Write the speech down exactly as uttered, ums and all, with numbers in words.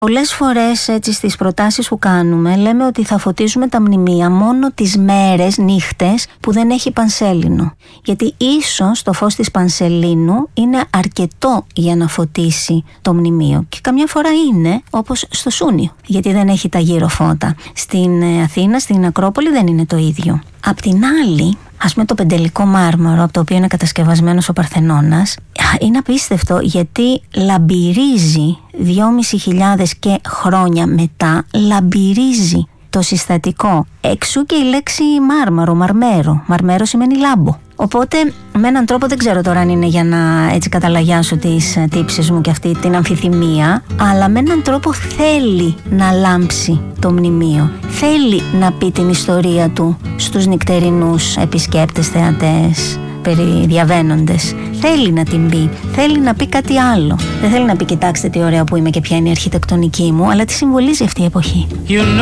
Πολλές φορές έτσι στις προτάσεις που κάνουμε λέμε ότι θα φωτίζουμε τα μνημεία μόνο τις μέρες, νύχτες που δεν έχει πανσέλινο. Γιατί ίσως το φως της πανσελίνου είναι αρκετό για να φωτίσει το μνημείο. Και καμιά φορά είναι όπως στο Σούνιο, γιατί δεν έχει τα γύρω φώτα. Στην Αθήνα, στην Ακρόπολη δεν είναι το ίδιο. Απ' την άλλη, ας πούμε το πεντελικό μάρμαρο, από το οποίο είναι κατασκευασμένος ο Παρθενώνας, είναι απίστευτο γιατί λαμπυρίζει δυόμισι χιλιάδες και χρόνια μετά, λαμπυρίζει το συστατικό. Εξού και η λέξη μάρμαρο, μαρμέρο. Μαρμέρο σημαίνει λάμπο. Οπότε με έναν τρόπο, δεν ξέρω τώρα αν είναι για να έτσι καταλαγιάσω τις τύψεις μου και αυτή την αμφιθυμία, αλλά με έναν τρόπο θέλει να λάμψει το μνημείο. Θέλει να πει την ιστορία του στους νυχτερινούς επισκέπτες, θεατές, περιδιαβαίνοντες. Θέλει να την πει, θέλει να πει κάτι άλλο. Δεν θέλει να πει κοιτάξτε τι ωραία που είμαι και ποια είναι η αρχιτεκτονική μου, αλλά τι συμβολίζει αυτή η εποχή. You know.